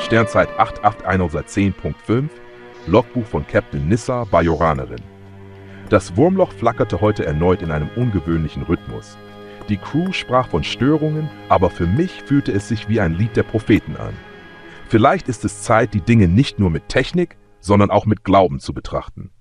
Sternzeit 8810.5, Logbuch von Captain Nissa, Bajoranerin. Das Wurmloch flackerte heute erneut in einem ungewöhnlichen Rhythmus. Die Crew sprach von Störungen, aber für mich fühlte es sich wie ein Lied der Propheten an. Vielleicht ist es Zeit, die Dinge nicht nur mit Technik, sondern auch mit Glauben zu betrachten.